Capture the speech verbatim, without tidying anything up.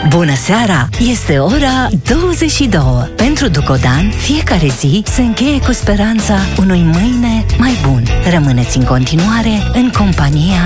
Bună seara! Este ora douăzeci și două. Pentru Ducodan, fiecare zi se încheie cu speranța unui mâine mai bun. Rămâneți în continuare în compania